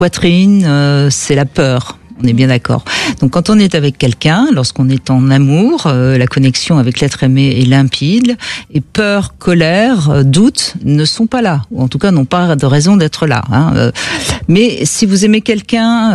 poitrine, c'est la peur. On est bien d'accord. Donc quand on est avec quelqu'un, lorsqu'on est en amour, la connexion avec l'être aimé est limpide, et peur, colère, doute ne sont pas là, ou en tout cas n'ont pas de raison d'être là. Mais si vous aimez quelqu'un,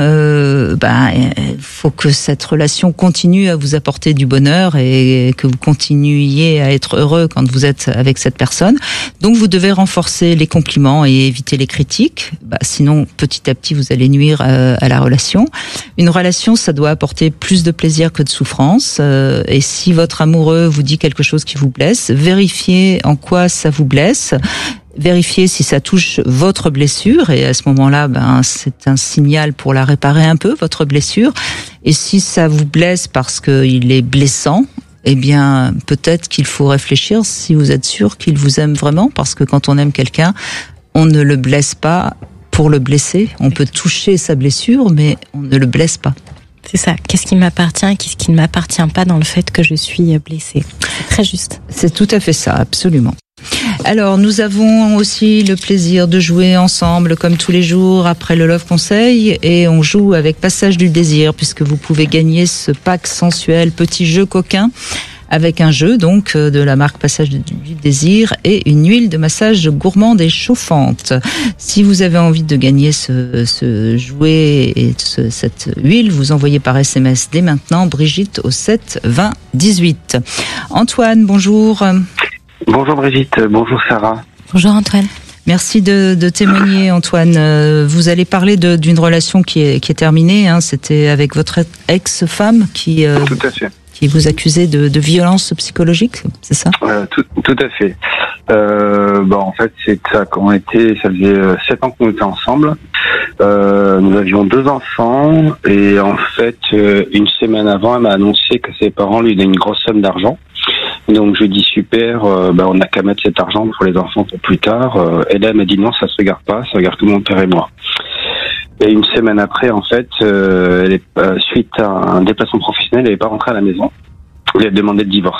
il faut que cette relation continue à vous apporter du bonheur et que vous continuiez à être heureux quand vous êtes avec cette personne. Donc vous devez renforcer les compliments et éviter les critiques. Sinon, petit à petit, vous allez nuire à la relation. Une relation, ça doit apporter plus de plaisir que de souffrance. Et si votre amoureux vous dit quelque chose qui vous blesse, vérifiez en quoi ça vous blesse. Vérifiez si ça touche votre blessure. Et à ce moment-là, c'est un signal pour la réparer un peu, votre blessure. Et si ça vous blesse parce qu'il est blessant, eh bien, peut-être qu'il faut réfléchir si vous êtes sûr qu'il vous aime vraiment. Parce que quand on aime quelqu'un, on ne le blesse pas pour le blesser. On peut toucher sa blessure, mais on ne le blesse pas. C'est ça. Qu'est-ce qui m'appartient et qu'est-ce qui ne m'appartient pas dans le fait que je suis blessée. C'est très juste. C'est tout à fait ça, absolument. Alors, nous avons aussi le plaisir de jouer ensemble, comme tous les jours, après le Love Conseil, et on joue avec Passage du Désir, puisque vous pouvez gagner ce pack sensuel, petit jeu coquin, avec un jeu donc de la marque Passage du Désir et une huile de massage gourmande et chauffante. Si vous avez envie de gagner ce jouet et cette huile, vous envoyez par SMS dès maintenant Brigitte au 7 20 18. Antoine, bonjour. Bonjour Brigitte, bonjour Sarah. Bonjour Antoine. Merci de témoigner, Antoine. Vous allez parler d'une relation qui est terminée. C'était avec votre ex-femme qui... Tout à fait. Qui vous accusait de violence psychologique, c'est ça ? Tout à fait. En fait, c'est ça. Ça faisait 7 ans qu'on était ensemble. Nous avions 2 enfants et en fait, une semaine avant, elle m'a annoncé que ses parents lui donnaient une grosse somme d'argent. Donc je dis super, on n'a qu'à mettre cet argent pour les enfants pour plus tard. Et là, elle m'a dit non, ça se regarde pas, ça regarde tout mon père et moi. Et une semaine après, en fait, suite à un déplacement professionnel, elle n'est pas rentrée à la maison. Elle a demandé le divorce.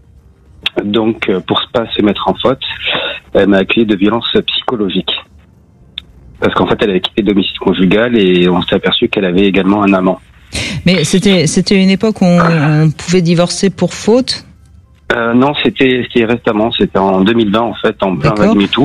Donc, pour pas se mettre en faute, elle m'a accusé de violence psychologique. Parce qu'en fait, elle avait quitté le domicile conjugal et on s'est aperçu qu'elle avait également un amant. Mais c'était une époque où on pouvait divorcer pour faute ? Non, c'était récemment. C'était en 2020, en fait, en plein vague MeToo.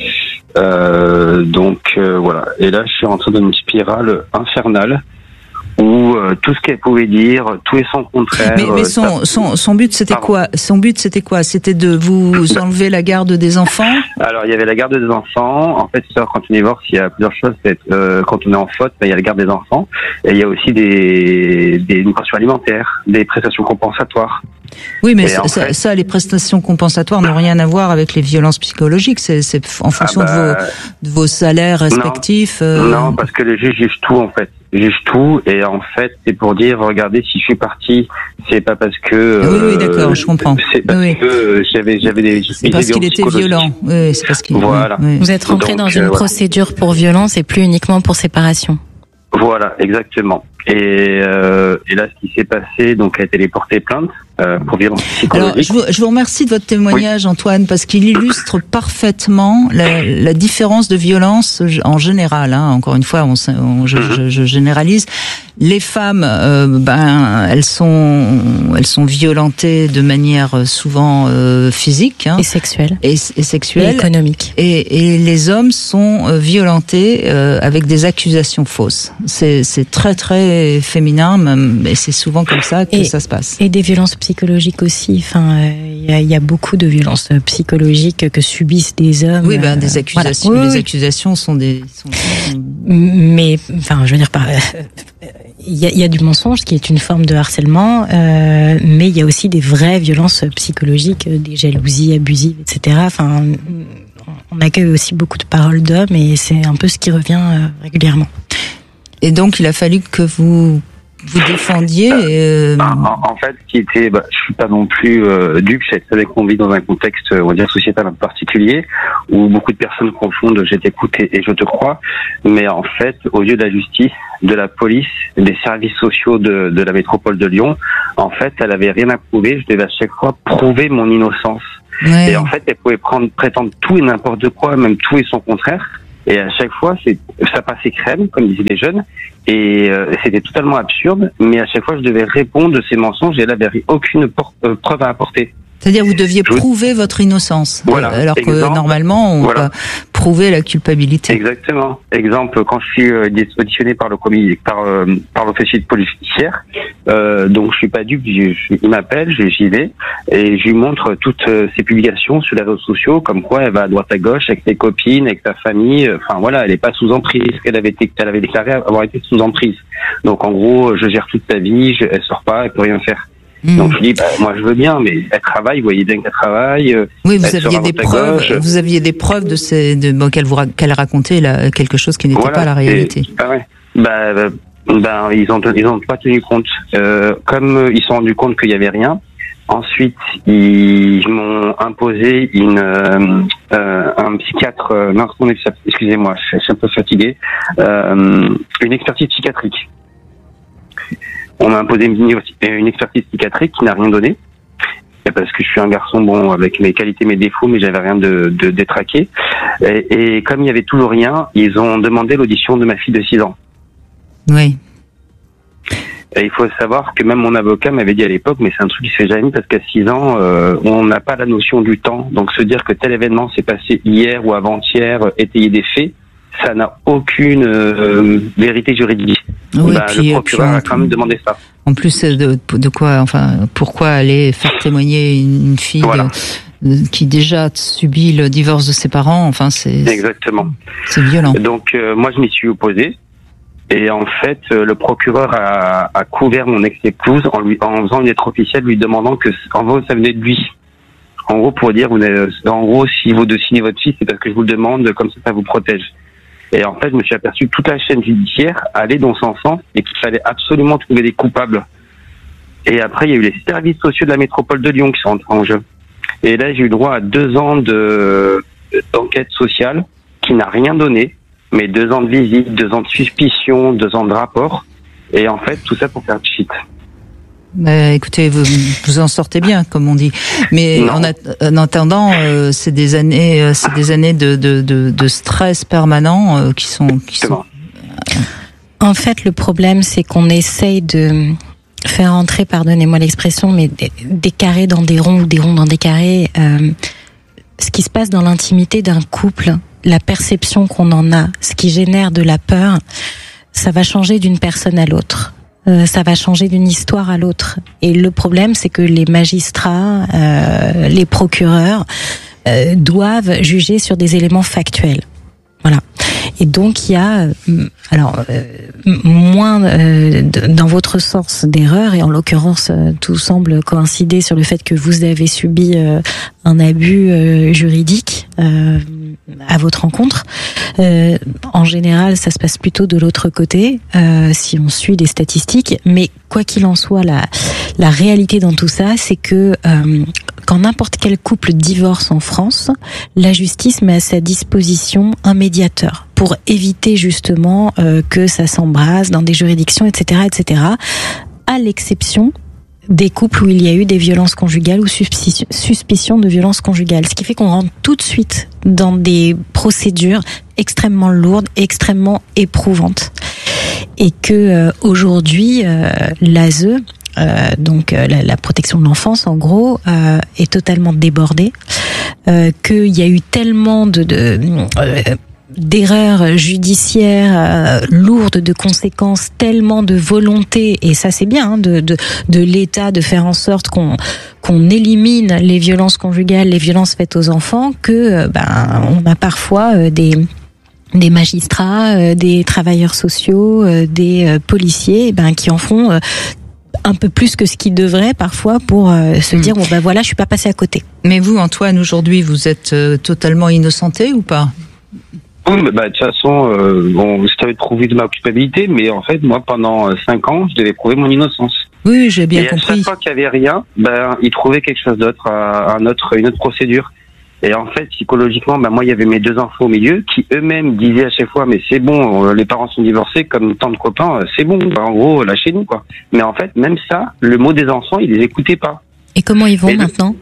Voilà. Et là, je suis rentré dans une spirale infernale où tout ce qu'elle pouvait dire, tout et son contraire. Mais son but, c'était quoi ? Son but, c'était quoi ? C'était de vous enlever la garde des enfants ? Alors, il y avait la garde des enfants. En fait, quand on divorce, il y a plusieurs choses. Quand on est en faute, il y a la garde des enfants. Et il y a aussi une pension alimentaire, des prestations compensatoires. Oui, mais ça, les prestations compensatoires n'ont rien à voir avec les violences psychologiques. C'est en fonction de vos salaires respectifs. Non, parce que le juge juge tout, en fait. Juge tout, et en fait, c'est pour dire, regardez, si je suis parti, c'est pas parce que... Oui, d'accord, je comprends. C'est parce que j'avais des... C'est parce qu'il était violent. Oui, c'est parce qu'il... Voilà. Oui. Vous êtes rentré dans une procédure pour violence et plus uniquement pour séparation. Voilà, exactement. Et là, ce qui s'est passé, donc, a été les porter plainte pour violence psychologique. Alors, je vous remercie de votre témoignage, Antoine, parce qu'il illustre parfaitement la différence de violence en général. Encore une fois, je généralise. Les femmes, elles sont violentées de manière souvent physique, et sexuelle, et sexuelle, et économique. Et les hommes sont violentés avec des accusations fausses. C'est très très féminin, et c'est souvent comme ça que ça se passe. Et des violences psychologiques aussi. Enfin, il y a beaucoup de violences psychologiques que subissent des hommes. Oui, des accusations. Voilà. Les accusations sont des. Mais, enfin, je veux dire, il y a du mensonge qui est une forme de harcèlement, mais il y a aussi des vraies violences psychologiques, des jalousies abusives, etc. Enfin, on accueille aussi beaucoup de paroles d'hommes et c'est un peu ce qui revient régulièrement. Et donc, il a fallu que vous défendiez. En fait, je suis pas non plus dupe. Je savais qu'on vit dans un contexte, on va dire, sociétal un peu particulier, où beaucoup de personnes confondent je t'écoute et je te crois. Mais en fait, aux yeux de la justice, de la police, des services sociaux de la métropole de Lyon, en fait, elle avait rien à prouver. Je devais à chaque fois prouver mon innocence. Ouais. Et en fait, elle pouvait prétendre tout et n'importe quoi, même tout et son contraire. Et à chaque fois, ça passait crème, comme disaient les jeunes, et c'était totalement absurde. Mais à chaque fois, je devais répondre de ces mensonges et elle n'avait aucune preuve à apporter. C'est-à-dire vous deviez prouver votre innocence, voilà, alors que normalement on va prouver la culpabilité. Exactement. Exemple, quand je suis auditionné par l'officier de police judiciaire, donc je suis pas dupe, il m'appelle, j'y vais et je lui montre toutes ses publications sur les réseaux sociaux, comme quoi elle va à droite à gauche avec ses copines, avec sa famille. Enfin voilà, elle est pas sous emprise, qu'elle avait déclaré avoir été sous emprise. Donc en gros, je gère toute sa vie, elle sort pas, elle peut rien faire. Donc je dis, moi je veux bien, mais elle travaille, vous voyez bien qu'elle travaille. Oui, vous aviez des preuves. Vous aviez des preuves qu'elle racontait là quelque chose qui n'était pas la réalité. Ouais. Ils ont pas tenu compte. Comme ils se sont rendus compte qu'il y avait rien. Ensuite, ils m'ont imposé un psychiatre. Excusez-moi, je suis un peu fatigué. Une expertise psychiatrique. On m'a imposé une expertise psychiatrique qui n'a rien donné. Parce que je suis un garçon, bon, avec mes qualités, mes défauts, mais j'avais rien de détraqué. Et comme il y avait toujours rien, ils ont demandé l'audition de ma fille de 6 ans. Oui. Et il faut savoir que même mon avocat m'avait dit à l'époque, mais c'est un truc qui se fait jamais parce qu'à 6 ans, on n'a pas la notion du temps. Donc se dire que tel événement s'est passé hier ou avant-hier, étayer des faits, ça n'a aucune vérité juridique. Oui, le procureur a quand même demandé ça. En plus de quoi, enfin, pourquoi aller faire témoigner une fille qui déjà subit le divorce de ses parents, enfin c'est exactement. C'est violent. Donc moi je m'y suis opposé et en fait le procureur a couvert mon ex-épouse en faisant une lettre officielle lui demandant que en gros ça venait de lui. En gros pour dire en gros si vous signez votre fille c'est parce que je vous le demande, comme ça vous protège. Et en fait, je me suis aperçu que toute la chaîne judiciaire allait dans son sens et qu'il fallait absolument trouver des coupables. Et après, il y a eu les services sociaux de la métropole de Lyon qui sont entrés en jeu. Et là, j'ai eu droit à 2 ans d'enquête sociale qui n'a rien donné, mais 2 ans de visite, 2 ans de suspicion, 2 ans de rapport. Et en fait, tout ça pour faire cheat. Écoutez, vous en sortez bien, comme on dit. Mais en attendant, c'est des années de stress permanent qui sont. En fait, le problème, c'est qu'on essaye de faire entrer, pardonnez-moi l'expression, mais des carrés dans des ronds ou des ronds dans des carrés. Ce qui se passe dans l'intimité d'un couple, la perception qu'on en a, ce qui génère de la peur, ça va changer d'une personne à l'autre. Ça va changer d'une histoire à l'autre. Et le problème, c'est que les magistrats, les procureurs doivent juger sur des éléments factuels. Voilà. Et donc il y a moins dans votre sens d'erreur, et en l'occurrence tout semble coïncider sur le fait que vous avez subi un abus juridique à votre rencontre. En général, ça se passe plutôt de l'autre côté, si on suit les statistiques. Mais quoi qu'il en soit, la réalité dans tout ça, c'est que quand n'importe quel couple divorce en France, la justice met à sa disposition un médiateur pour éviter justement que ça s'embrase dans des juridictions, etc., etc., à l'exception des couples où il y a eu des violences conjugales ou suspicion de violences conjugales. Ce qui fait qu'on rentre tout de suite dans des procédures extrêmement lourdes, extrêmement éprouvantes. Et que aujourd'hui, l'ASE, donc la protection de l'enfance en gros, est totalement débordée. Qu'il y a eu tellement d'erreurs judiciaires lourdes de conséquences, tellement de volonté, et ça c'est bien, de l'État de faire en sorte qu'on élimine les violences conjugales, les violences faites aux enfants, que on a parfois des magistrats, des travailleurs sociaux, des policiers, qui en font un peu plus que ce qu'ils devraient parfois pour se dire voilà, je suis pas passé à côté. Mais vous, Antoine, aujourd'hui, vous êtes totalement innocenté ou pas? Oui, de toute façon, je t'avais prouvé de ma culpabilité, mais en fait, moi, pendant 5 ans, je devais prouver mon innocence. Oui, j'ai bien compris. Et à chaque fois qu'il y avait rien, ils trouvaient quelque chose d'autre, une autre procédure. Et en fait, psychologiquement, moi, il y avait mes 2 enfants au milieu qui eux-mêmes disaient à chaque fois, mais c'est bon, les parents sont divorcés, comme tant de copains, c'est bon, en gros, lâchez-nous, quoi. Mais en fait, même ça, le mot des enfants, ils les écoutaient pas. Et comment ils vont maintenant?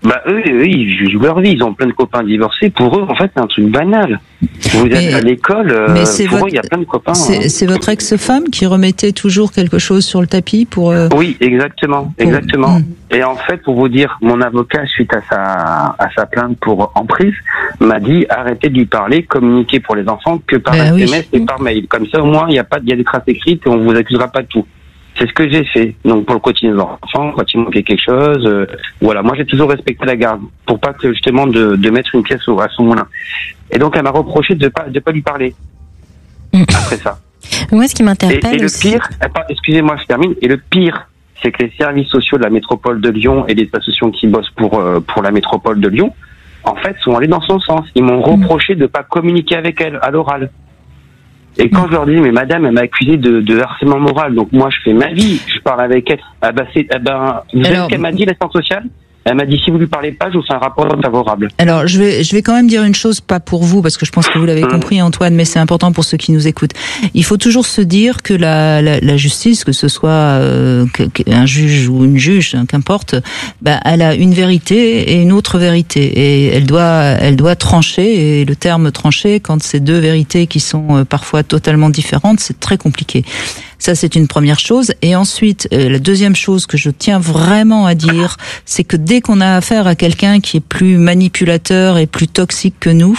Eux, ils jouent leur vie. Ils ont plein de copains divorcés. Pour eux, en fait, c'est un truc banal. Vous êtes à l'école, pour eux, il y a plein de copains. C'est votre ex-femme qui remettait toujours quelque chose sur le tapis pour... Oui, exactement. Et en fait, pour vous dire, mon avocat, suite à sa plainte pour emprise, m'a dit arrêtez de lui parler, communiquez pour les enfants que par SMS et par mail. Comme ça, au moins, il y a des traces écrites et on vous accusera pas de tout. C'est ce que j'ai fait. Donc pour le quotidien des enfants, quand il manquait quelque chose, voilà. Moi j'ai toujours respecté la garde pour pas que justement de mettre une pièce à son moulin. Et donc elle m'a reproché de pas lui parler après ça. Moi ce qui m'interpelle et le pire, excusez-moi je termine. Et le pire, c'est que les services sociaux de la métropole de Lyon et les associations qui bossent pour la métropole de Lyon, en fait, sont allés dans son sens. Ils m'ont reproché de pas communiquer avec elle à l'oral. Et quand je leur dis, mais madame, elle m'a accusé de harcèlement moral, donc moi je fais ma vie, je parle avec elle. Vous savez ce qu'elle m'a dit, l'assistante sociale ? Elle m'a dit, si vous lui parlez pas, je vous fais un rapport favorable. Alors, je vais quand même dire une chose, pas pour vous, parce que je pense que vous l'avez compris, Antoine, mais c'est important pour ceux qui nous écoutent. Il faut toujours se dire que la justice, que ce soit un juge ou une juge, qu'importe, elle a une vérité et une autre vérité. Et elle doit trancher, et le terme trancher, quand c'est deux vérités qui sont parfois totalement différentes, c'est très compliqué. Ça, c'est une première chose. Et ensuite, la deuxième chose que je tiens vraiment à dire, c'est que dès qu'on a affaire à quelqu'un qui est plus manipulateur et plus toxique que nous,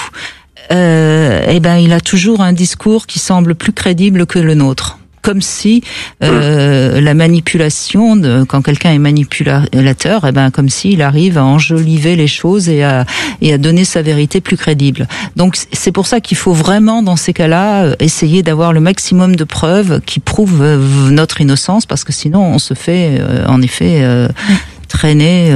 il a toujours un discours qui semble plus crédible que le nôtre. Comme si la manipulation, quand quelqu'un est manipulateur, comme s'il arrive à enjoliver les choses et à donner sa vérité plus crédible. Donc c'est pour ça qu'il faut vraiment, dans ces cas-là, essayer d'avoir le maximum de preuves qui prouvent notre innocence, parce que sinon on se fait en effet traîner.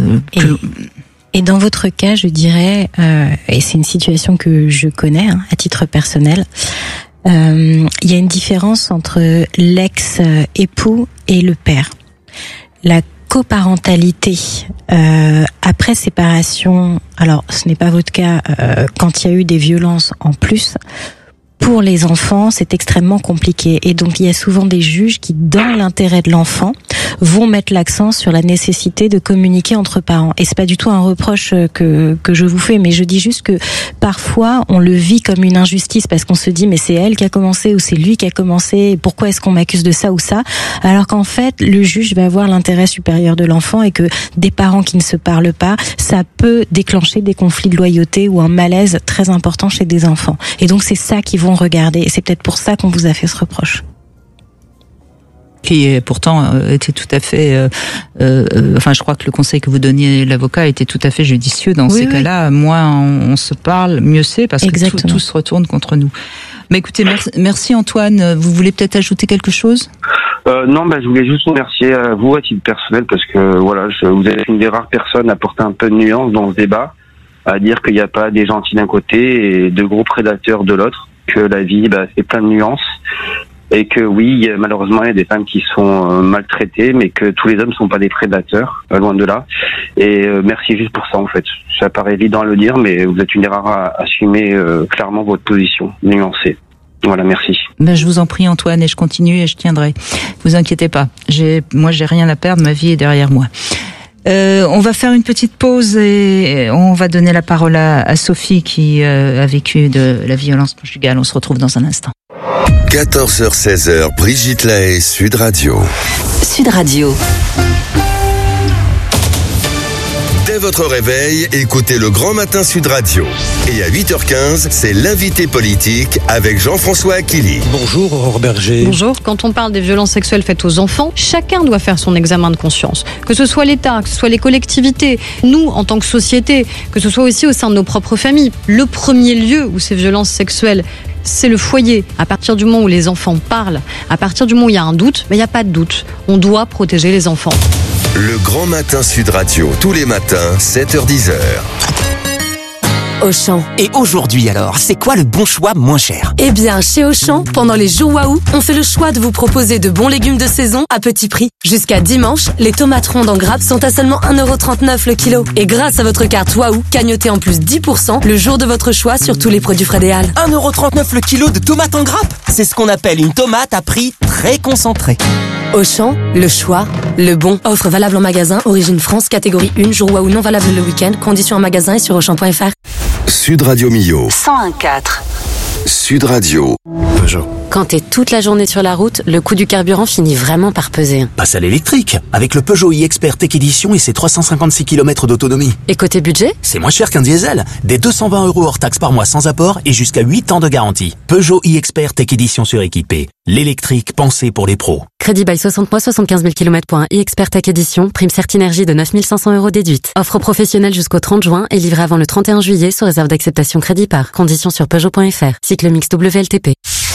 Et dans votre cas, je dirais, et c'est une situation que je connais à titre personnel, il y a une différence entre l'ex-époux et le père. La coparentalité après séparation, alors ce n'est pas votre cas, quand il y a eu des violences en plus, pour les enfants, c'est extrêmement compliqué. Et donc, il y a souvent des juges qui, dans l'intérêt de l'enfant, vont mettre l'accent sur la nécessité de communiquer entre parents. Et c'est pas du tout un reproche que je vous fais, mais je dis juste que parfois, on le vit comme une injustice parce qu'on se dit, mais c'est elle qui a commencé ou c'est lui qui a commencé, pourquoi est-ce qu'on m'accuse de ça ou ça? Alors qu'en fait, le juge va avoir l'intérêt supérieur de l'enfant et que des parents qui ne se parlent pas, ça peut déclencher des conflits de loyauté ou un malaise très important chez des enfants. Et donc, c'est ça qu'ils vont regarder. Et c'est peut-être pour ça qu'on vous a fait ce reproche. Qui pourtant était tout à fait... je crois que le conseil que vous donniez l'avocat était tout à fait judicieux dans ces cas-là. Moins on se parle, mieux c'est, parce que tout se retourne contre nous. Mais écoutez, merci Antoine. Vous voulez peut-être ajouter quelque chose ? Non, je voulais juste vous remercier à vous à titre personnel, parce que vous êtes une des rares personnes à apporter un peu de nuance dans ce débat, à dire qu'il n'y a pas des gentils d'un côté et de gros prédateurs de l'autre, que la vie, c'est plein de nuances, et que oui, malheureusement, il y a des femmes qui sont maltraitées, mais que tous les hommes ne sont pas des prédateurs, loin de là. Et merci juste pour ça, en fait. Ça paraît évident à le dire, mais vous êtes une des rares à assumer clairement votre position nuancée. Voilà, merci. Je vous en prie, Antoine, et je continue et je tiendrai. Vous inquiétez pas. Moi, j'ai rien à perdre, ma vie est derrière moi. On va faire une petite pause et on va donner la parole à Sophie qui a vécu de la violence conjugale. On se retrouve dans un instant. 14h-16h, Brigitte Lahaie, Sud Radio. Sud Radio. Dès votre réveil, écoutez le Grand Matin Sud Radio. Et à 8h15, c'est l'invité politique avec Jean-François Aquili. Bonjour Aurore Berger. Bonjour. Quand on parle des violences sexuelles faites aux enfants, chacun doit faire son examen de conscience. Que ce soit l'État, que ce soit les collectivités, nous en tant que société, que ce soit aussi au sein de nos propres familles. Le premier lieu où ces violences sexuelles, c'est le foyer. À partir du moment où les enfants parlent, à partir du moment où il y a un doute, il n'y a pas de doute. On doit protéger les enfants. Le Grand Matin Sud Radio, tous les matins, 7h-10h. Auchan. Et aujourd'hui alors, c'est quoi le bon choix moins cher ? Eh bien, chez Auchan, pendant les jours Waouh, on fait le choix de vous proposer de bons légumes de saison à petit prix. Jusqu'à dimanche, les tomates rondes en grappe sont à seulement 1,39€ le kilo. Et grâce à votre carte Waouh, cagnotez en plus 10% le jour de votre choix sur tous les produits Frédéal. 1,39€ le kilo de tomates en grappe ? C'est ce qu'on appelle une tomate à prix très concentré. Auchan, le choix, le bon. Offre valable en magasin, origine France, catégorie 1, jour Waouh non valable le week-end. Conditions en magasin et sur Auchan.fr. Sud Radio Millau. 101.4. Sud Radio. Peugeot. Quand t'es toute la journée sur la route, le coût du carburant finit vraiment par peser. Passe à l'électrique, avec le Peugeot e-Expert Tech Edition et ses 356 km d'autonomie. Et côté budget ? C'est moins cher qu'un diesel. Des 220 € hors taxe par mois sans apport et jusqu'à 8 ans de garantie. Peugeot e-Expert Tech Edition suréquipé. L'électrique pensé pour les pros. Crédit bail 60 mois, 75 000 km pour un e-Expert Tech Edition. Prime Certinergie de 9 500 € déduite. Offre professionnelle jusqu'au 30 juin et livrée avant le 31 juillet sous réserve d'acceptation crédit par. Conditions sur Peugeot.fr. Cycle mix WLTP.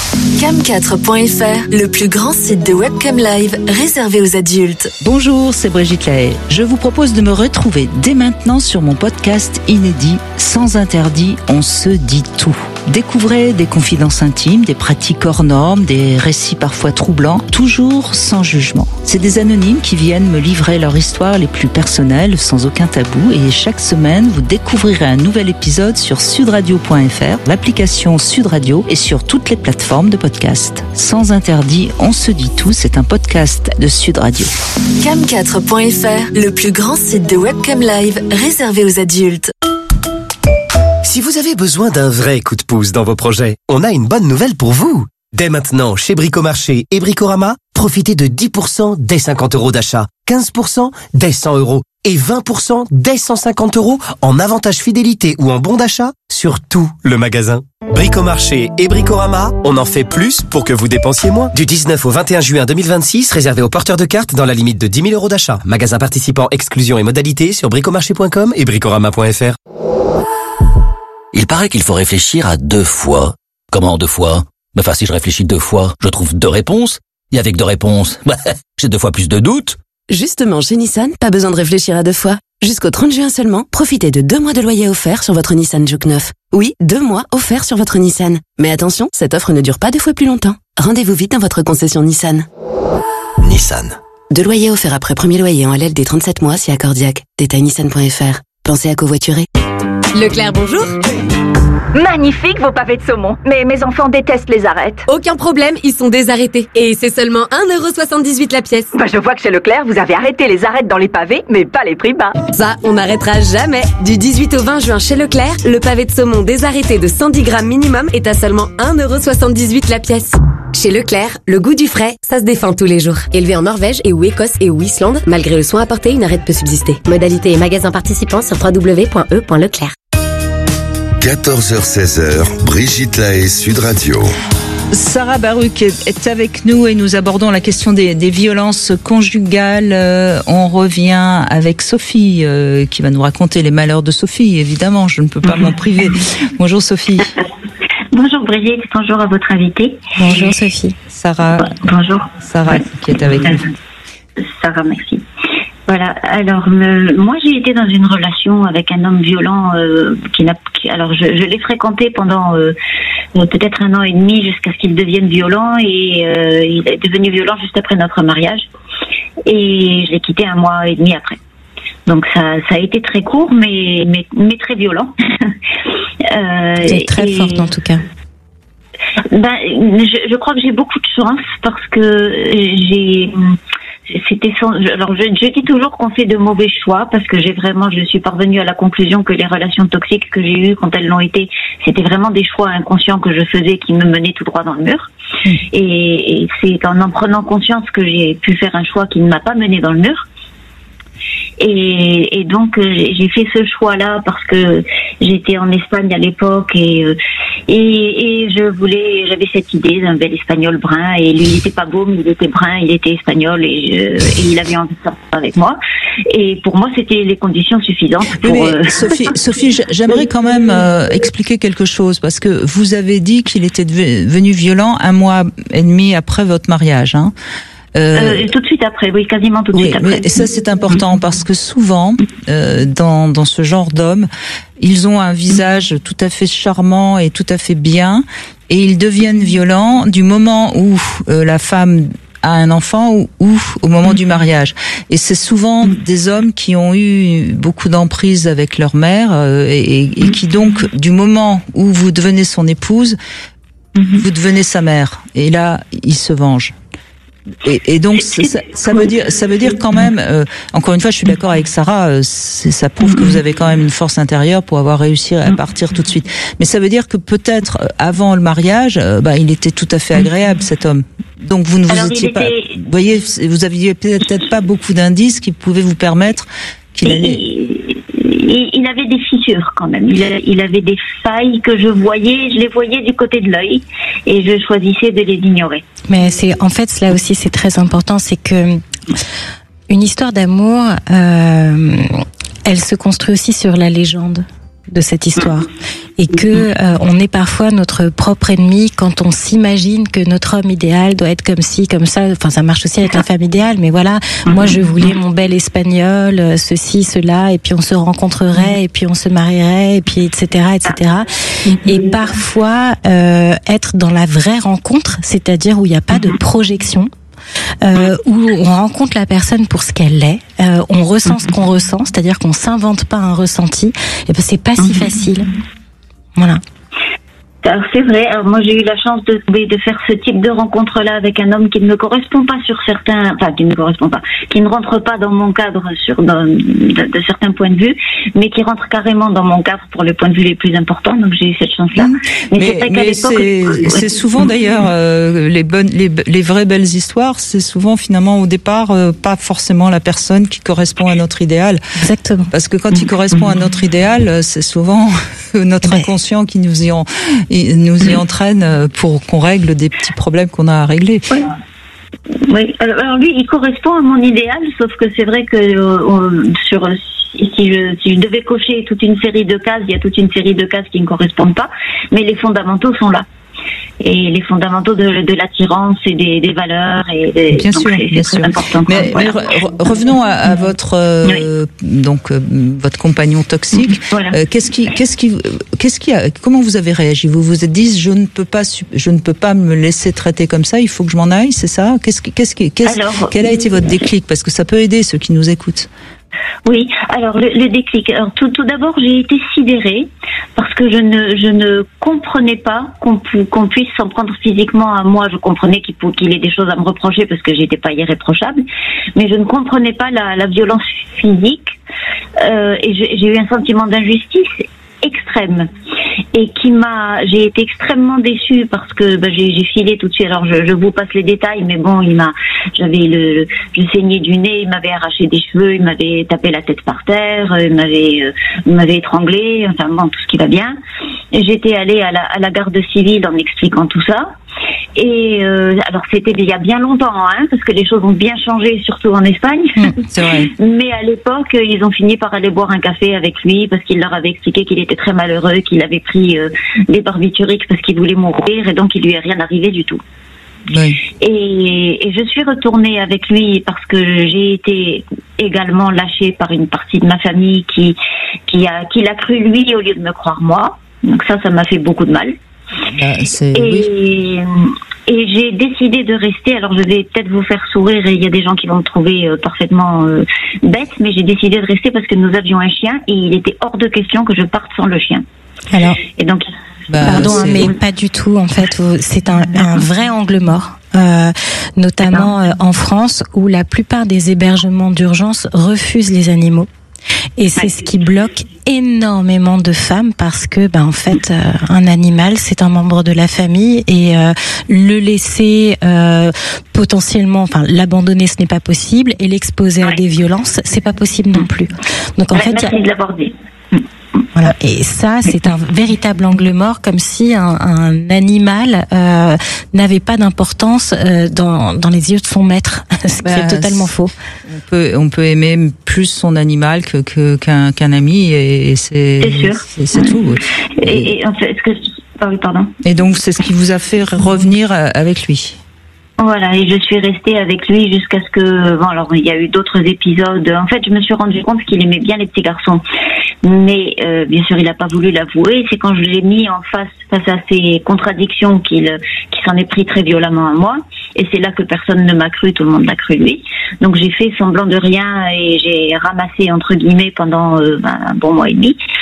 Cam4.fr, le plus grand site de webcam live réservé aux adultes. Bonjour, c'est Brigitte Lahaye. Je vous propose de me retrouver dès maintenant sur mon podcast inédit Sans interdit, on se dit tout. Découvrez des confidences intimes, des pratiques hors normes, des récits parfois troublants, toujours sans jugement. C'est des anonymes qui viennent me livrer leur histoire les plus personnelles, sans aucun tabou. Et chaque semaine, vous découvrirez un nouvel épisode sur sudradio.fr, l'application Sud Radio et sur toutes les plateformes de podcast. Sans interdit, on se dit tout, c'est un podcast de Sud Radio. Cam4.fr, le plus grand site de webcam live réservé aux adultes. Si vous avez besoin d'un vrai coup de pouce dans vos projets, on a une bonne nouvelle pour vous. Dès maintenant, chez Bricomarché et Bricorama, profitez de 10% dès 50 € d'achat, 15% dès 100 € et 20% dès 150 € en avantage fidélité ou en bon d'achat sur tout le magasin. Bricomarché et Bricorama, on en fait plus pour que vous dépensiez moins. Du 19 au 21 juin 2026, réservé aux porteurs de cartes dans la limite de 10 000 € d'achat. Magasin participant, exclusion et modalités sur bricomarché.com et bricorama.fr. Il paraît qu'il faut réfléchir à 2 fois. Comment 2 fois ? Enfin, si je réfléchis 2 fois, je trouve 2 réponses. Et avec 2 réponses, j'ai 2 fois plus de doutes. Justement, chez Nissan, pas besoin de réfléchir à 2 fois. Jusqu'au 30 juin seulement, profitez de 2 mois de loyer offert sur votre Nissan Juke 9. Oui, 2 mois offerts sur votre Nissan. Mais attention, cette offre ne dure pas 2 fois plus longtemps. Rendez-vous vite dans votre concession Nissan. Nissan. 2 loyers offerts après premier loyer en LLD 37 mois si accordiaque. Détail nissan.fr. Pensez à covoiturer. Leclerc, bonjour. Magnifique vos pavés de saumon, mais mes enfants détestent les arêtes. Aucun problème, ils sont désarrêtés. Et c'est seulement 1,78 € la pièce. Je vois que chez Leclerc, vous avez arrêté les arêtes dans les pavés, mais pas les prix bas. Ça, on n'arrêtera jamais. Du 18 au 20 juin chez Leclerc, le pavé de saumon désarrêté de 110 grammes minimum est à seulement 1,78 € la pièce. Chez Leclerc, le goût du frais, ça se défend tous les jours. Élevé en Norvège et ou Écosse et ou Islande, malgré le soin apporté, une arête peut subsister. Modalité et magasin participants sur www.e.leclerc. 14h-16h, Brigitte Lahaye, Sud Radio. Sarah Baruch est avec nous et nous abordons la question des violences conjugales. On revient avec Sophie qui va nous raconter les malheurs de Sophie. Évidemment, je ne peux pas m'en priver. Bonjour Sophie. Bonjour Brigitte, bonjour à votre invité. Bonjour Sophie. Sarah. Bonjour. Sarah qui est avec nous. Sarah, merci. Voilà. Alors moi j'ai été dans une relation avec un homme violent alors je l'ai fréquenté pendant peut-être 1 an et demi jusqu'à ce qu'il devienne violent et il est devenu violent juste après notre mariage et je l'ai quitté 1 mois et demi après. Donc ça a été très court mais très violent. C'est très forte en tout cas. Je crois que j'ai beaucoup de chance parce que je dis toujours qu'on fait de mauvais choix parce que je suis parvenue à la conclusion que les relations toxiques que j'ai eues quand elles l'ont été, c'était vraiment des choix inconscients que je faisais qui me menaient tout droit dans le mur. Et c'est en prenant conscience que j'ai pu faire un choix qui ne m'a pas mené dans le mur. Et donc j'ai fait ce choix-là parce que j'étais en Espagne à l'époque et j'avais cette idée d'un bel espagnol brun et lui il était pas beau mais il était brun, il était espagnol et il avait envie de sortir avec moi et pour moi c'était les conditions suffisantes pour... Sophie, j'aimerais quand même expliquer quelque chose parce que vous avez dit qu'il était devenu violent 1 mois et demi après votre mariage, hein. Tout de suite après, oui, quasiment tout de suite après. Mais ça c'est important parce que souvent, dans ce genre d'hommes, ils ont un visage tout à fait charmant et tout à fait bien, et ils deviennent violents du moment où la femme a un enfant ou au moment du mariage. Et c'est souvent des hommes qui ont eu beaucoup d'emprise avec leur mère et qui donc, du moment où vous devenez son épouse, vous devenez sa mère. Et là, ils se vengent. Et donc ça veut dire quand même, encore une fois, je suis d'accord avec Sarah, ça prouve que vous avez quand même une force intérieure pour avoir réussi à partir tout de suite. Mais ça veut dire que peut-être avant le mariage, il était tout à fait agréable, cet homme. Donc vous ne vous étiez pas, vous voyez, vous aviez peut-être pas beaucoup d'indices qui pouvaient vous permettre qu'il allait. Il avait des fissures quand même. Il avait des failles que je les voyais du côté de l'œil, et je choisissais de les ignorer. Mais c'est en fait là aussi c'est très important, c'est que une histoire d'amour, elle se construit aussi sur la légende de cette histoire, et que on est parfois notre propre ennemi quand on s'imagine que notre homme idéal doit être comme ci, comme ça. Enfin, ça marche aussi avec la femme idéale, mais voilà, moi je voulais mon bel espagnol, ceci, cela, et puis on se rencontrerait, et puis on se marierait, et puis etc. Et parfois être dans la vraie rencontre, c'est-à-dire où il n'y a pas de projection, où on rencontre la personne pour ce qu'elle est, on ressent ce qu'on ressent, c'est-à-dire qu'on s'invente pas un ressenti, et ben c'est pas si facile. Voilà. Alors c'est vrai, alors moi j'ai eu la chance de faire ce type de rencontre-là avec un homme qui ne me correspond pas sur certains, enfin qui ne rentre pas dans mon cadre de certains points de vue, mais qui rentre carrément dans mon cadre pour les points de vue les plus importants, donc j'ai eu cette chance-là. Mais c'est souvent d'ailleurs les vraies belles histoires, c'est souvent finalement au départ pas forcément la personne qui correspond à notre idéal. Exactement. Parce que quand il correspond à notre idéal, c'est souvent notre inconscient qui nous y entraîne pour qu'on règle des petits problèmes qu'on a à régler. Oui. Alors lui, il correspond à mon idéal, sauf que c'est vrai que si je devais cocher toute une série de cases, il y a toute une série de cases qui ne correspondent pas, mais les fondamentaux sont là. Et les fondamentaux de l'attirance et des valeurs, et bien sûr, c'est très important. Mais revenons à votre votre compagnon toxique. Voilà. Comment vous avez réagi? Vous vous êtes dit je ne peux pas me laisser traiter comme ça, il faut que je m'en aille, c'est ça? Quel a été votre déclic? Parce que ça peut aider ceux qui nous écoutent. Oui, alors le déclic. Alors tout d'abord, j'ai été sidérée parce que je ne comprenais pas qu'on puisse s'en prendre physiquement à moi. Je comprenais qu'il ait des choses à me reprocher parce que j'étais pas irréprochable, mais je ne comprenais pas la violence physique, et j'ai eu un sentiment d'injustice extrême, et j'ai été extrêmement déçue parce que j'ai filé tout de suite. Alors je vous passe les détails, mais bon, je saignais du nez, il m'avait arraché des cheveux, il m'avait tapé la tête par terre, il m'avait étranglé, enfin bon, tout ce qui va bien. Et j'étais allée à la garde civile en expliquant tout ça. Et alors c'était il y a bien longtemps, parce que les choses ont bien changé, surtout en Espagne. C'est vrai. Mais à l'époque, ils ont fini par aller boire un café avec lui parce qu'il leur avait expliqué qu'il était très malheureux, qu'il avait pris des barbituriques parce qu'il voulait mourir, et donc il lui est rien arrivé du tout. Oui. Et je suis retournée avec lui parce que j'ai été également lâchée par une partie de ma famille qui l'a cru lui au lieu de me croire moi. Donc ça m'a fait beaucoup de mal. Et j'ai décidé de rester. Alors je vais peut-être vous faire sourire, et il y a des gens qui vont me trouver parfaitement bête, mais j'ai décidé de rester parce que nous avions un chien et il était hors de question que je parte sans le chien. Alors, et donc, pardon, mais pas du tout en fait. C'est un vrai angle mort. Notamment en France, où la plupart des hébergements d'urgence refusent les animaux. Et c'est ce qui bloque énormément de femmes, parce que en fait un animal c'est un membre de la famille, et le laisser potentiellement, enfin l'abandonner, ce n'est pas possible, et l'exposer à des violences, c'est pas possible non plus. Donc en fait, merci de l'aborder. Voilà. Et ça, c'est un véritable angle mort, comme si un animal n'avait pas d'importance dans les yeux de son maître, ce qui est totalement faux. On peut aimer plus son animal qu'un ami, et c'est tout. Et en fait, pardon. Et donc c'est ce qui vous a fait revenir avec lui. Voilà, et je suis restée avec lui jusqu'à ce que... Bon, alors, il y a eu d'autres épisodes. En fait, je me suis rendu compte qu'il aimait bien les petits garçons. Mais, bien sûr, il n'a pas voulu l'avouer. C'est quand je l'ai mis face à ces contradictions qu'il s'en est pris très violemment à moi. Et c'est là que personne ne m'a cru, tout le monde l'a cru lui. Donc, j'ai fait semblant de rien, et j'ai ramassé, entre guillemets, pendant un bon mois et demi.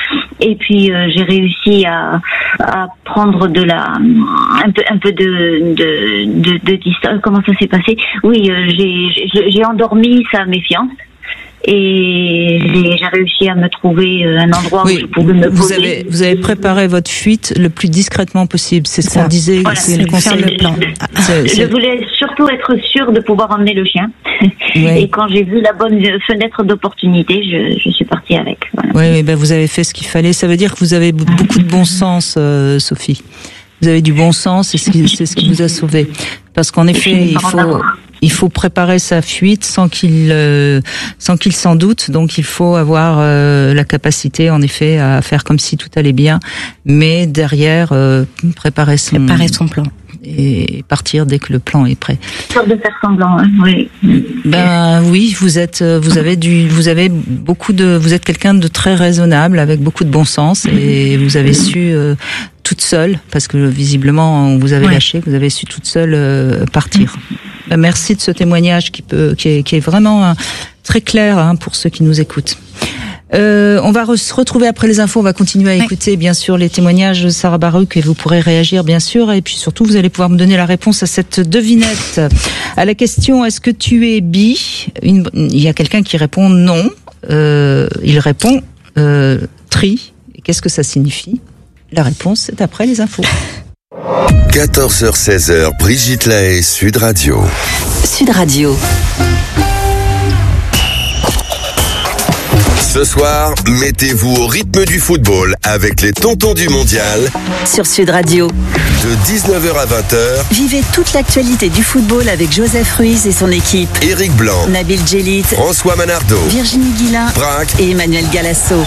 Et puis j'ai réussi à prendre un peu de distance. Comment ça s'est passé? Oui, j'ai endormi sa méfiance. Et j'ai réussi à me trouver un endroit où je pouvais me poser. Vous avez préparé votre fuite le plus discrètement possible. C'est ce qu'on disait. Voilà, c'est le conseil. le plan. Je voulais surtout être sûre de pouvoir emmener le chien. Oui. Et quand j'ai vu la bonne fenêtre d'opportunité, je suis partie avec. Voilà. Oui, vous avez fait ce qu'il fallait. Ça veut dire que vous avez beaucoup de bon sens, Sophie. Vous avez du bon sens et c'est ce qui vous a sauvé. Parce qu'en effet, il faut préparer sa fuite sans qu'il s'en doute. Donc il faut avoir la capacité, en effet, à faire comme si tout allait bien, mais derrière préparer son plan et partir dès que le plan est prêt. Peur de faire semblant, hein, oui. Oui, vous êtes quelqu'un de très raisonnable avec beaucoup de bon sens et vous avez su toute seule, parce que visiblement on vous avait lâché, vous avez su toute seule partir. Merci de ce témoignage qui est vraiment très clair pour ceux qui nous écoutent. On va se retrouver après les infos, on va continuer à écouter bien sûr les témoignages de Sarah Baruch et vous pourrez réagir bien sûr et puis surtout vous allez pouvoir me donner la réponse à cette devinette. À la question est-ce que tu es bi? Il y a quelqu'un qui répond non, il répond tri. Et qu'est-ce que ça signifie? La réponse est après les infos. 14h-16h, Brigitte Lahaie, Sud Radio. Sud Radio. Ce soir, mettez-vous au rythme du football avec les Tontons du Mondial. Sur Sud Radio. De 19h à 20h. Vivez toute l'actualité du football avec Joseph Ruiz et son équipe. Éric Blanc. Nabil Djellit. François Manardo. Virginie Guilin. Braque. Et Emmanuel Galasso.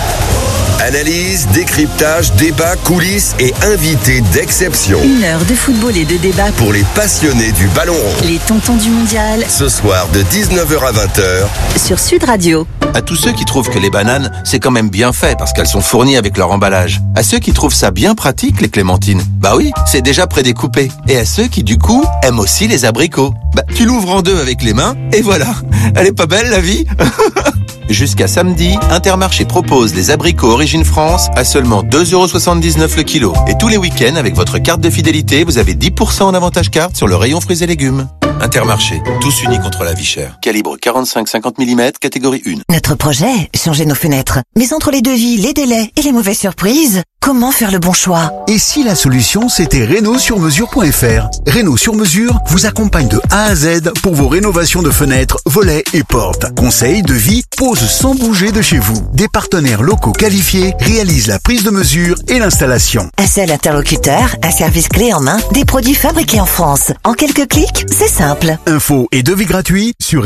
Analyse, décryptage, débat, coulisses et invités d'exception. 1 heure de football et de débat pour les passionnés du ballon rond. Les Tontons du Mondial. Ce soir de 19h à 20h. Sur Sud Radio. À tous ceux qui trouvent que les bananes, c'est quand même bien fait parce qu'elles sont fournies avec leur emballage. À ceux qui trouvent ça bien pratique, les clémentines. Bah oui, c'est déjà prédécoupé. Et à ceux qui, du coup, aiment aussi les abricots. Bah, tu l'ouvres en deux avec les mains et voilà. Elle est pas belle, la vie? Jusqu'à samedi, Intermarché propose les abricots Origine France à seulement 2,79€ le kilo. Et tous les week-ends, avec votre carte de fidélité, vous avez 10% en avantage carte sur le rayon fruits et légumes. Intermarché, tous unis contre la vie chère. Calibre 45-50 mm, catégorie 1. Notre projet, changer nos fenêtres. Mais entre les devis, les délais et les mauvaises surprises, comment faire le bon choix? Et si la solution, c'était Renault-sur-mesure.fr? Renault sur mesure vous accompagne de A à Z pour vos rénovations de fenêtres, volets et portes. Conseils, devis, pose sans bouger de chez vous. Des partenaires locaux qualifiés réalisent la prise de mesure et l'installation. Un seul interlocuteur, un service clé en main, des produits fabriqués en France. En quelques clics, c'est simple. Infos et devis gratuits sur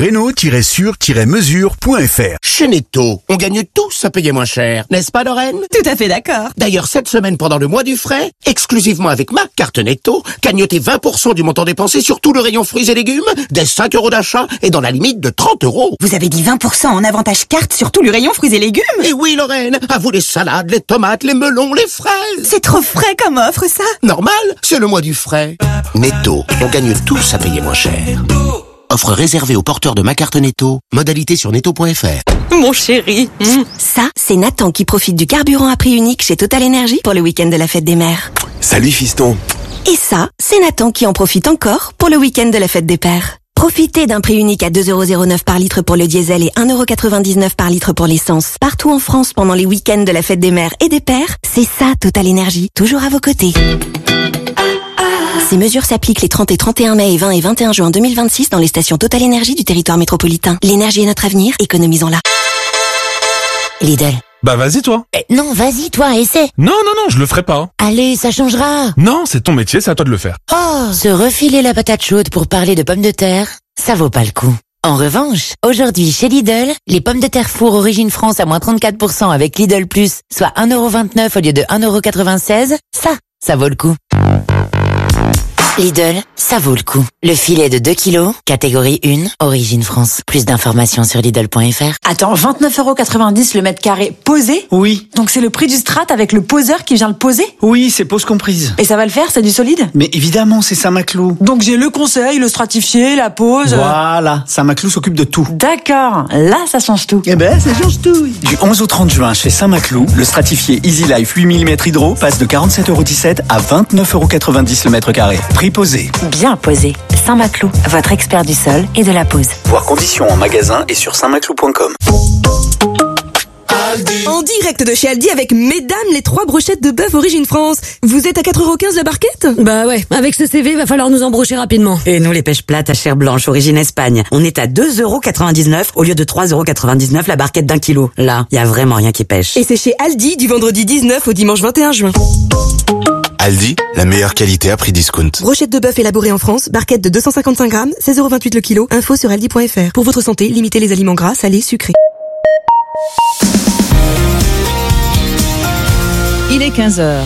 Renault-sur-mesure.fr. Chez Netto, on gagne tous à payer moins cher, n'est-ce pas Lorraine? Tout à fait d'accord. D'ailleurs, cette semaine, pendant le mois du frais, exclusivement avec ma carte Netto, cagnotez 20% du montant dépensé sur tout le rayon fruits et légumes, dès 5€ d'achat et dans la limite de 30€. Vous avez dit 20% en avantage carte sur tout le rayon fruits et légumes? Et oui Lorraine, à vous les salades, les tomates, les melons, les fraises. C'est trop frais comme offre ça. Normal, c'est le mois du frais. Netto, on gagne tous à payer moins cher. Offre réservée aux porteurs de ma carte Netto. Modalité sur netto.fr. Mon chéri. Ça, c'est Nathan qui profite du carburant à prix unique chez Total Energy pour le week-end de la fête des mères. Salut fiston. Et ça, c'est Nathan qui en profite encore pour le week-end de la fête des pères. Profitez d'un prix unique à 2,09€ par litre pour le diesel et 1,99€ par litre pour l'essence. Partout en France pendant les week-ends de la fête des mères et des pères, c'est ça Total Energy, toujours à vos côtés. Ces mesures s'appliquent les 30 et 31 mai et 20 et 21 juin 2026 dans les stations Total Energy du territoire métropolitain. L'énergie est notre avenir, économisons-la. Lidl. Bah vas-y toi. Non, vas-y toi, essaie. Non, je le ferai pas. Allez, ça changera. Non, c'est ton métier, c'est à toi de le faire. Oh, se refiler la patate chaude pour parler de pommes de terre, ça vaut pas le coup. En revanche, aujourd'hui chez Lidl, les pommes de terre four Origine France à moins 34% avec Lidl Plus, soit 1,29€ au lieu de 1,96€, ça vaut le coup. Lidl, ça vaut le coup. Le filet de 2 kilos, catégorie 1, origine France. Plus d'informations sur Lidl.fr. Attends, 29,90€ le mètre carré posé ? Oui. Donc c'est le prix du strat avec le poseur qui vient le poser ? Oui, c'est pose comprise. Et ça va le faire, c'est du solide ? Mais évidemment, c'est Saint-Maclou. Donc j'ai le conseil, le stratifié, la pose... Voilà, Saint-Maclou s'occupe de tout. D'accord, là ça change tout. Eh ben, ça change tout. Du 11 au 30 juin, chez Saint-Maclou, le stratifié Easy Life 8 mm hydro passe de 47,17€ à 29,90€ le mètre carré. Prix posé. Bien posé. Saint-Maclou, votre expert du sol et de la pose. Voir conditions en magasin et sur saintmaclou.com. En direct de chez Aldi avec mesdames les 3 brochettes de bœuf origine France. Vous êtes à 4,15€ la barquette ? Bah ouais, avec ce CV, va falloir nous embrocher rapidement. Et nous les pêches plates à chair blanche origine Espagne. On est à 2,99€ au lieu de 3,99€ la barquette d'1 kilo. Là, y a vraiment rien qui pêche. Et c'est chez Aldi du vendredi 19 au dimanche 21 juin. Aldi, la meilleure qualité à prix discount. Brochette de bœuf élaborée en France, barquette de 255 grammes, 16,28€ le kilo. Info sur aldi.fr. Pour votre santé, limitez les aliments gras, salés, sucrés. Il est 15h.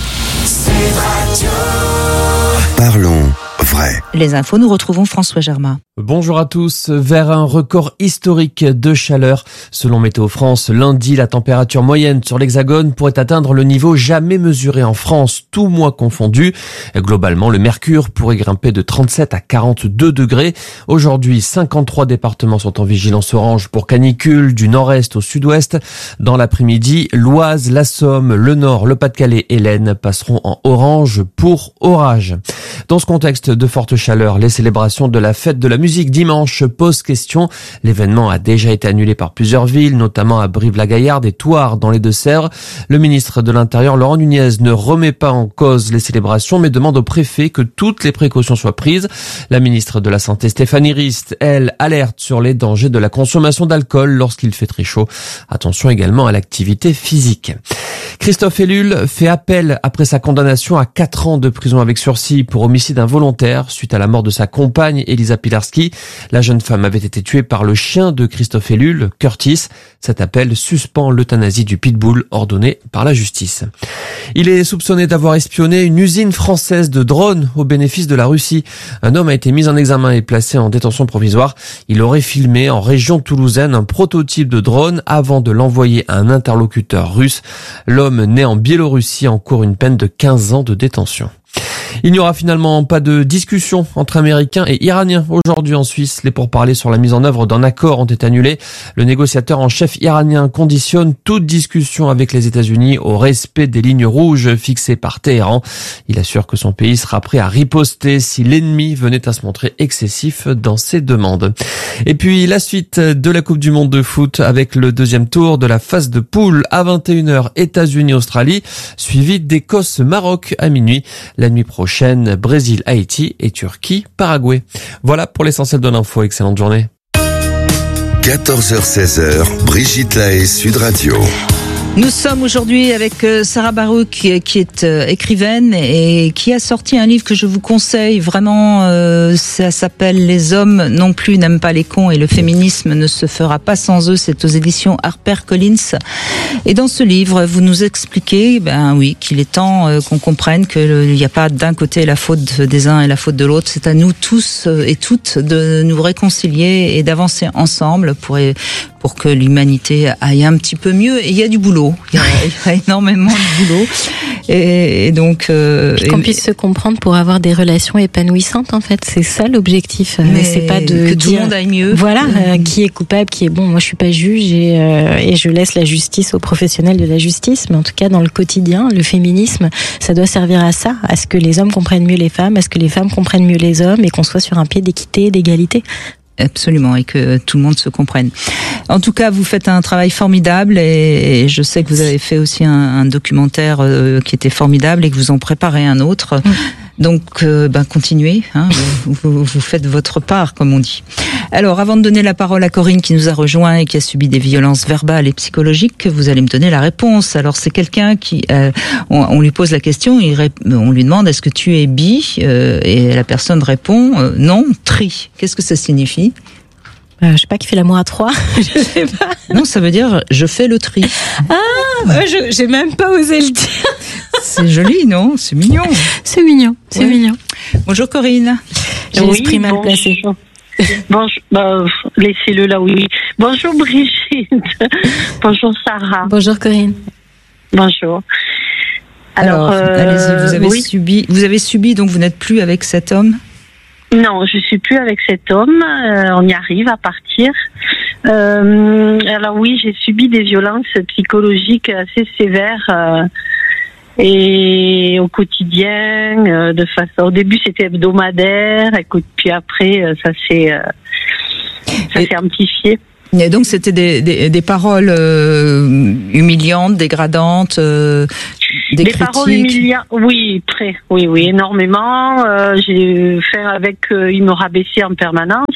Parlons vrai. Les infos, nous retrouvons François Germain. Bonjour à tous. Vers un record historique de chaleur. Selon Météo France, lundi, la température moyenne sur l'Hexagone pourrait atteindre le niveau jamais mesuré en France, tout mois confondu. Globalement, le mercure pourrait grimper de 37 à 42 degrés. Aujourd'hui, 53 départements sont en vigilance orange pour canicule, du nord-est au sud-ouest. Dans l'après-midi, l'Oise, la Somme, le Nord, le Pas-de-Calais et l'Aisne passeront en orange pour orage. Dans ce contexte de forte chaleur, les célébrations de la fête de la musique dimanche posent question. L'événement a déjà été annulé par plusieurs villes, notamment à Brive-la-Gaillarde et Thouars dans les Deux-Sèvres. Le ministre de l'Intérieur, Laurent Nunez, ne remet pas en cause les célébrations, mais demande au préfet que toutes les précautions soient prises. La ministre de la Santé, Stéphanie Rist, elle, alerte sur les dangers de la consommation d'alcool lorsqu'il fait très chaud. Attention également à l'activité physique. Christophe Ellul fait appel après sa condamnation à 4 ans de prison avec sursis pour homicide involontaire suite à la mort de sa compagne Elisa Pilarski. La jeune femme avait été tuée par le chien de Christophe Ellul, Curtis. Cet appel suspend l'euthanasie du pitbull ordonnée par la justice. Il est soupçonné d'avoir espionné une usine française de drones au bénéfice de la Russie. Un homme a été mis en examen et placé en détention provisoire. Il aurait filmé en région toulousaine un prototype de drone avant de l'envoyer à un interlocuteur russe. L'homme né en Biélorussie encourt une peine de 15 ans de détention. Il n'y aura finalement pas de discussion entre Américains et Iraniens aujourd'hui en Suisse. Les pourparlers sur la mise en œuvre d'un accord ont été annulés. Le négociateur en chef iranien conditionne toute discussion avec les États-Unis au respect des lignes rouges fixées par Téhéran. Il assure que son pays sera prêt à riposter si l'ennemi venait à se montrer excessif dans ses demandes. Et puis la suite de la Coupe du Monde de foot avec le deuxième tour de la phase de poule à 21h États-Unis-Australie, suivi d'Écosse-Maroc à minuit. La nuit prochaine, Brésil, Haïti et Turquie, Paraguay. Voilà pour l'essentiel de l'info. Excellente journée. 14h-16h, Brigitte Lahaie, Sud Radio. Nous sommes aujourd'hui avec Sarah Barouk qui est écrivaine et qui a sorti un livre que je vous conseille vraiment. Ça s'appelle « Les hommes non plus n'aiment pas les cons et le féminisme ne se fera pas sans eux ». C'est aux éditions HarperCollins. Et dans ce livre, vous nous expliquez qu'il est temps qu'on comprenne qu'il n'y a pas d'un côté la faute des uns et la faute de l'autre. C'est à nous tous et toutes de nous réconcilier et d'avancer ensemble pour que l'humanité aille un petit peu mieux. Et il y a du boulot. Il y a énormément de boulot. Et donc... qu'on puisse se comprendre pour avoir des relations épanouissantes, en fait. C'est ça l'objectif. Mais c'est pas de que tout le monde aille mieux. Voilà, qui est coupable, qui est bon. Moi, je suis pas juge et je laisse la justice aux professionnels de la justice. Mais en tout cas, dans le quotidien, le féminisme, ça doit servir à ça, à ce que les hommes comprennent mieux les femmes, à ce que les femmes comprennent mieux les hommes et qu'on soit sur un pied d'équité et d'égalité. Absolument, et que tout le monde se comprenne. En tout cas, vous faites un travail formidable et je sais que vous avez fait aussi un documentaire qui était formidable et que vous en préparez un autre. Donc, continuez, vous faites votre part, comme on dit. Alors, avant de donner la parole à Corinne qui nous a rejoint et qui a subi des violences verbales et psychologiques, vous allez me donner la réponse. Alors, c'est quelqu'un qui, on lui pose la question, on lui demande est-ce que tu es bi, et la personne répond non, tri. Qu'est-ce que ça signifie? Je sais pas, qui fait l'amour à 3. Je sais pas. Non, ça veut dire je fais le tri. J'ai même pas osé le dire. C'est joli, non? C'est mignon. C'est mignon, c'est mignon. Bonjour Corinne. J'ai l'esprit mal placé. Bonjour, laissez-le là, oui. Bonjour Brigitte. Bonjour Sarah. Bonjour Corinne. Bonjour. Alors allez-y, vous avez subi, donc vous n'êtes plus avec cet homme? Non, je suis plus avec cet homme. On y arrive à partir. Alors oui, j'ai subi des violences psychologiques assez sévères et au quotidien, de façon. Au début, c'était hebdomadaire, puis après, ça s'est amplifié. Et donc c'était des paroles humiliantes, dégradantes, des critiques. Paroles humiliantes, oui, oui, énormément. J'ai fait avec, il me rabaissait en permanence.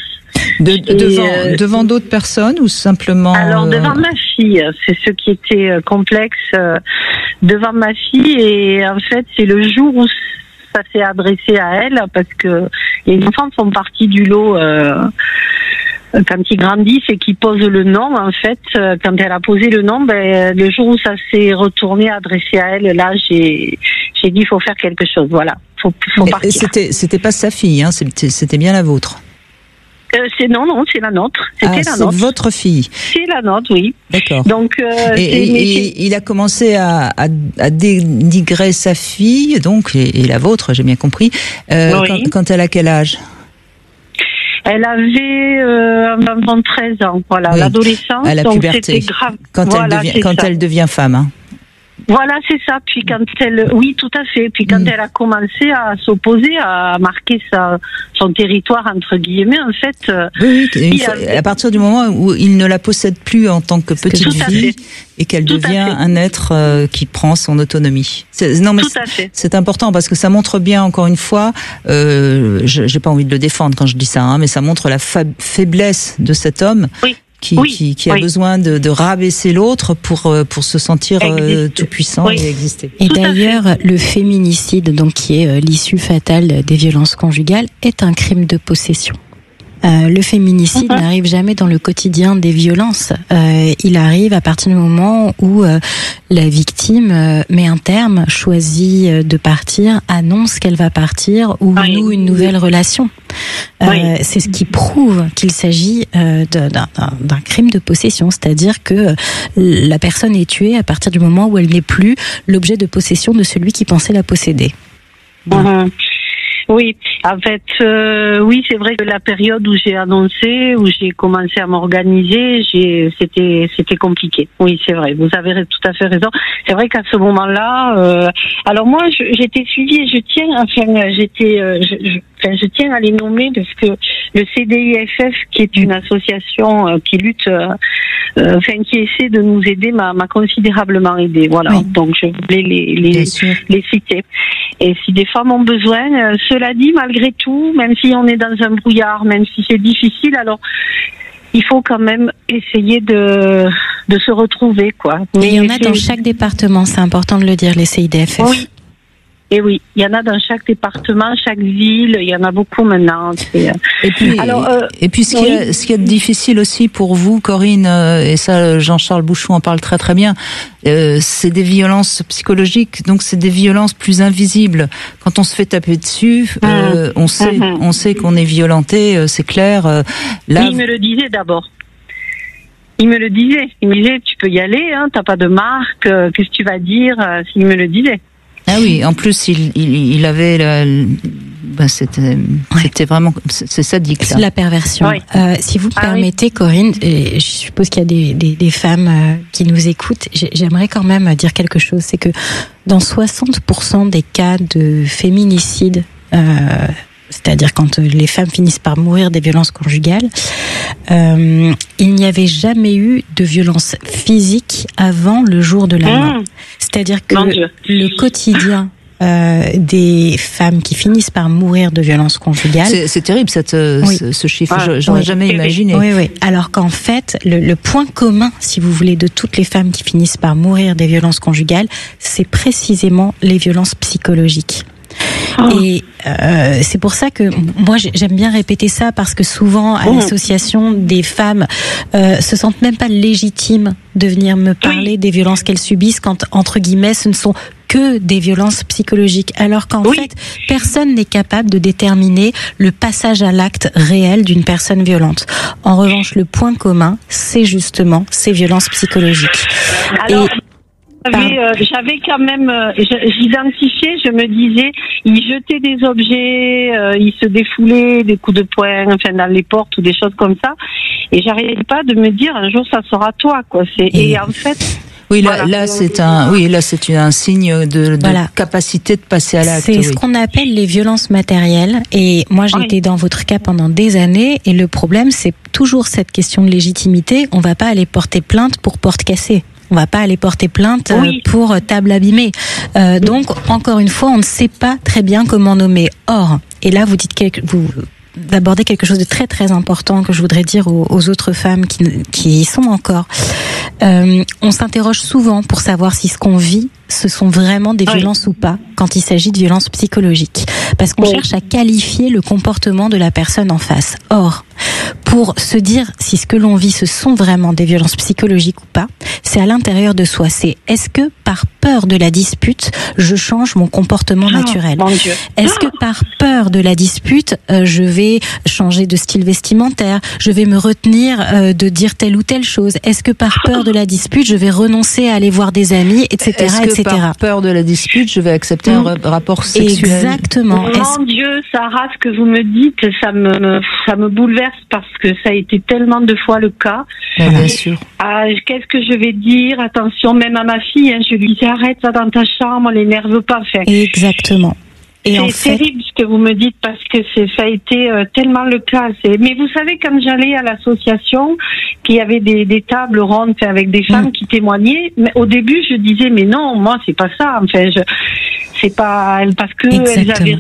Devant d'autres personnes ou simplement? Alors devant ma fille, c'est ce qui était complexe. Devant ma fille, et en fait c'est le jour où ça s'est adressé à elle, parce que les enfants font partie du lot. Quand ils grandissent et qu'ils posent le nom, en fait, quand elle a posé le nom, le jour où ça s'est retourné adressé à elle, là, j'ai dit, il faut faire quelque chose. Voilà, faut partir. C'était pas sa fille, hein, c'était bien la vôtre. Non, c'est la nôtre. C'était la nôtre. C'est votre fille. C'est la nôtre, oui. D'accord. Donc, et il a commencé à dénigrer sa fille, donc et la vôtre, j'ai bien compris. Oui. Quand elle a quel âge? Elle avait environ 13 ans, voilà, oui. L'adolescence. À la puberté. C'était grave. Quand elle devient femme. Hein. Voilà, c'est ça. Puis quand oui, tout à fait. Puis quand elle a commencé à s'opposer, à marquer son territoire entre guillemets, en fait. Oui, à partir du moment où il ne la possède plus en tant que petite fille et qu'elle devient un être qui prend son autonomie. C'est important parce que ça montre bien, encore une fois, j'ai pas envie de le défendre quand je dis ça, hein, mais ça montre la faiblesse de cet homme. Oui. Qui a besoin de rabaisser l'autre pour se sentir tout puissant et exister. Et d'ailleurs, le féminicide, donc qui est l'issue fatale des violences conjugales, est un crime de possession. Le féminicide n'arrive jamais dans le quotidien des violences. Il arrive à partir du moment où la victime met un terme, choisit de partir, annonce qu'elle va partir ou noue une nouvelle relation. C'est ce qui prouve qu'il s'agit d'un crime de possession, c'est-à-dire que la personne est tuée à partir du moment où elle n'est plus l'objet de possession de celui qui pensait la posséder. Oui, en fait, oui, c'est vrai que la période où j'ai annoncé, où j'ai commencé à m'organiser, c'était compliqué. Oui, c'est vrai, vous avez tout à fait raison. C'est vrai qu'à ce moment-là, alors moi, j'étais suivie et je tiens à les nommer parce que le CDIFF, qui est une association qui lutte, qui essaie de nous aider, m'a considérablement aidé. Voilà, donc je voulais les citer. Et si des femmes ont besoin, cela dit, malgré tout, même si on est dans un brouillard, même si c'est difficile, alors il faut quand même essayer de se retrouver, quoi. Mais il y en a dans chaque département, c'est important de le dire, les CIDFF. Oui. Et oui, il y en a dans chaque département, chaque ville, il y en a beaucoup maintenant. Et puis ce qui est difficile aussi pour vous, Corinne, et ça Jean-Charles Bouchou en parle très très bien, c'est des violences psychologiques, donc c'est des violences plus invisibles. Quand on se fait taper dessus, on sait qu'on est violenté, c'est clair. Là, il me le disait d'abord. Il me disait, tu peux y aller, hein, t'as pas de marque, qu'est-ce que tu vas dire, il me le disait. Ah oui, en plus il avait c'était vraiment c'est sadique. C'est la perversion. Oui. Si vous me permettez, Corinne, et je suppose qu'il y a des femmes qui nous écoutent, j'aimerais quand même dire quelque chose, c'est que dans 60% des cas de féminicide, c'est-à-dire quand les femmes finissent par mourir des violences conjugales, il n'y avait jamais eu de violence physique avant le jour de la mort. C'est-à-dire que le quotidien des femmes qui finissent par mourir de violences conjugales... C'est terrible ce chiffre, j'aurais jamais imaginé. Oui. Alors qu'en fait, le point commun, si vous voulez, de toutes les femmes qui finissent par mourir des violences conjugales, c'est précisément les violences psychologiques. Et c'est pour ça que moi j'aime bien répéter ça, parce que souvent à l'association, des femmes se sentent même pas légitimes de venir me parler des violences qu'elles subissent, quand entre guillemets ce ne sont que des violences psychologiques, alors qu'en fait, personne n'est capable de déterminer le passage à l'acte réel d'une personne violente. En revanche, le point commun, c'est justement ces violences psychologiques. Alors, j'avais quand même, j'identifiais, je me disais, il jetait des objets, il se défoulait, des coups de poing, enfin dans les portes ou des choses comme ça, et j'arrivais pas de me dire un jour ça sera toi, quoi. Et en fait. Oui, là c'est un signe de capacité de passer à l'acte. C'est ce qu'on appelle les violences matérielles. Et moi, j'ai été dans votre cas pendant des années. Et le problème, c'est toujours cette question de légitimité. On va pas aller porter plainte pour porte cassée. On va pas aller porter plainte pour table abîmée. Donc, encore une fois, on ne sait pas très bien comment nommer. Or, et là, vous d'abordez quelque chose de très très important que je voudrais dire aux autres femmes qui y sont encore. On s'interroge souvent pour savoir si ce qu'on vit, ce sont vraiment des violences ou pas, quand il s'agit de violences psychologiques. Parce qu'on cherche à qualifier le comportement de la personne en face. Or, pour se dire si ce que l'on vit, ce sont vraiment des violences psychologiques ou pas, c'est à l'intérieur de soi. C'est est-ce que par peur de la dispute, je change mon comportement naturel? Est-ce que par peur de la dispute, je vais changer de style vestimentaire? Je vais me retenir de dire telle ou telle chose? Est-ce que par peur de la dispute, je vais renoncer à aller voir des amis, etc., etc. Par peur de la dispute, je vais accepter un rapport sexuel? Exactement. Mon Dieu, Sarah, ce que vous me dites, ça me bouleverse parce que ça a été tellement de fois le cas. Bien sûr. Qu'est-ce que je vais dire? Attention, même à ma fille, je lui dis arrête ça dans ta chambre, l'énerve pas. Enfin, exactement. C'est terrible ce que vous me dites parce que ça a été tellement le cas. Mais vous savez, quand j'allais à l'association, qu'il y avait des tables rondes avec des femmes qui témoignaient, mais au début je disais mais non, moi c'est pas ça. Enfin, c'est pas parce que elles avaient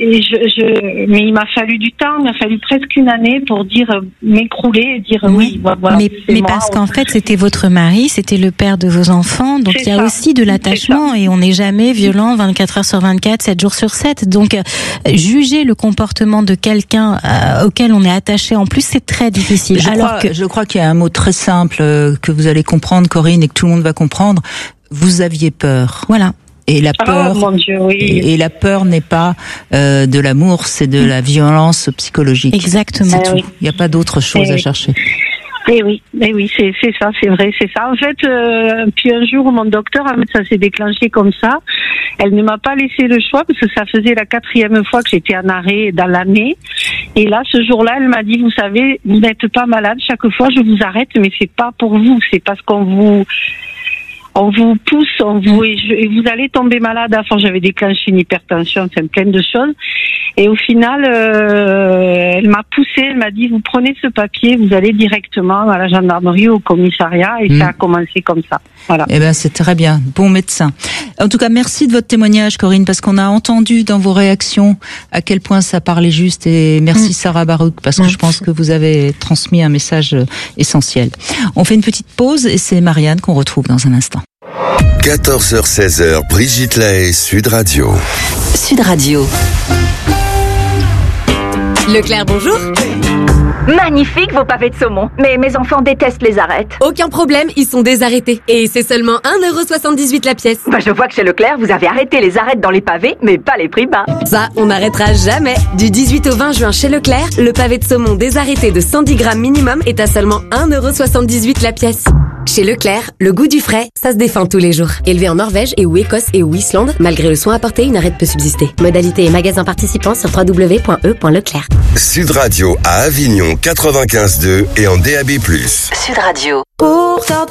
mais il m'a fallu du temps, il m'a fallu presque une année pour m'écrouler et dire voilà. Mais parce qu'en fait c'était votre mari, c'était le père de vos enfants, donc il y a aussi de l'attachement et on n'est jamais violent 24 heures sur 24, 7 jours sur 7. Donc juger le comportement de quelqu'un auquel on est attaché en plus, c'est très difficile. Je crois qu'il y a un mot très simple que vous allez comprendre, Corinne, et que tout le monde va comprendre. Vous aviez peur. Voilà. Et la peur, mon Dieu, et la peur n'est pas de l'amour, c'est de la violence psychologique. Exactement. C'est tout. Il n'y a pas d'autre chose à chercher. Eh oui, c'est ça, c'est vrai, c'est ça. En fait, puis un jour, mon docteur, ça s'est déclenché comme ça. Elle ne m'a pas laissé le choix parce que ça faisait la 4e fois que j'étais en arrêt dans l'année. Et là, ce jour-là, elle m'a dit, vous savez, vous n'êtes pas malade. Chaque fois, je vous arrête, mais c'est pas pour vous, c'est parce qu'on vous pousse, et vous allez tomber malade. Enfin, j'avais déclenché une hypertension, c'est plein de choses. Et au final, elle m'a poussée, elle m'a dit, vous prenez ce papier, vous allez directement à la gendarmerie, au commissariat, et ça a commencé comme ça. Voilà. Eh ben, c'est très bien. Bon médecin. En tout cas, merci de votre témoignage, Corinne, parce qu'on a entendu dans vos réactions à quel point ça parlait juste, et merci Sarah Barouk, parce que je pense que vous avez transmis un message essentiel. On fait une petite pause, et c'est Marianne qu'on retrouve dans un instant. 14h-16h, Brigitte Lahaie, Sud Radio. Sud Radio. Leclerc, bonjour. Magnifique vos pavés de saumon. Mais mes enfants détestent les arêtes. Aucun problème, ils sont désarrêtés. Et c'est seulement 1,78€ la pièce. Je vois que chez Leclerc, vous avez arrêté les arêtes dans les pavés, mais pas les prix bas. Ça, on n'arrêtera jamais. Du 18 au 20 juin chez Leclerc, le pavé de saumon désarrêté de 110 grammes minimum est à seulement 1,78€ la pièce. Chez Leclerc, le goût du frais, ça se défend tous les jours. Élevé en Norvège et ou Écosse et ou Islande, malgré le soin apporté, une arête peut subsister. Modalité et magasin participants sur www.e.leclerc. Sud Radio à Avignon 95.2 et en DAB+. Sud Radio. Pour certains